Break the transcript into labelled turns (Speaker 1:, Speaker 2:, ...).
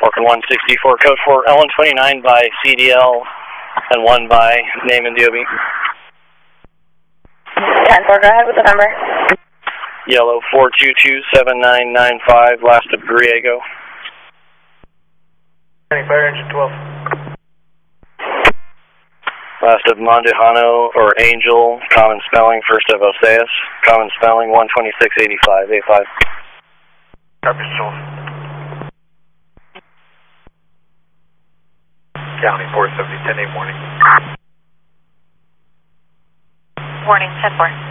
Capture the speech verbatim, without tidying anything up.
Speaker 1: Working one sixty-four, code four, L one twenty-nine by C D L, and one by name and D O B.
Speaker 2: ten four, go ahead with the number.
Speaker 1: Yellow four two two seven nine nine five, last of Griego.
Speaker 3: Fire engine twelve.
Speaker 1: Last of Mondihano or Angel, common spelling, first of Oseas, common spelling one twenty-six eighty-five, A five.
Speaker 3: Copy, Joel. County four seventy, ten eight, morning.
Speaker 2: Morning, ten four.